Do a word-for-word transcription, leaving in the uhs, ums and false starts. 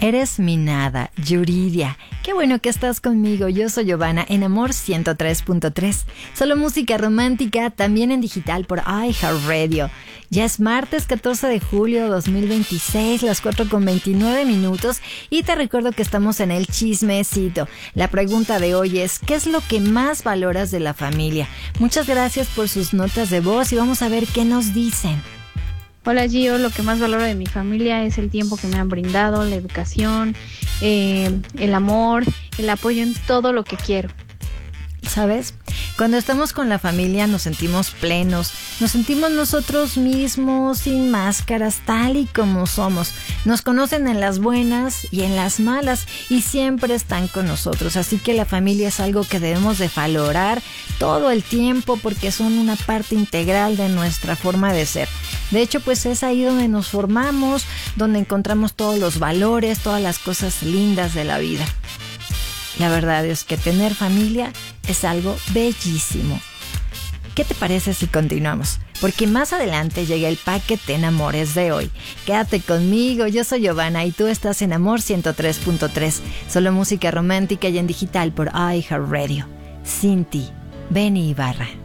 Eres mi nada, Yuridia. Qué bueno que estás conmigo. Yo soy Giovanna en Amor ciento tres punto tres. Solo música romántica, también en digital por iHeartRadio. Ya es martes catorce de julio de dos mil veintiséis, las cuatro con veintinueve minutos. Y te recuerdo que estamos en el chismecito. La pregunta de hoy es, ¿qué es lo que más valoras de la familia? Muchas gracias por sus notas de voz y vamos a ver qué nos dicen. Hola Gio, lo que más valoro de mi familia es el tiempo que me han brindado, la educación, eh, el amor, el apoyo en todo lo que quiero. ¿Sabes? Cuando estamos con la familia nos sentimos plenos, nos sentimos nosotros mismos, sin máscaras, tal y como somos. Nos conocen en las buenas y en las malas y siempre están con nosotros. Así que la familia es algo que debemos de valorar todo el tiempo porque son una parte integral de nuestra forma de ser. De hecho, pues es ahí donde nos formamos, donde encontramos todos los valores, todas las cosas lindas de la vida. La verdad es que tener familia es algo bellísimo. ¿Qué te parece si continuamos? Porque más adelante llega el paquete Enamores de hoy. Quédate conmigo, yo soy Giovanna y tú estás en Amor ciento tres punto tres. Solo música romántica y en digital por iHeartRadio. Sin ti, Benny Ibarra.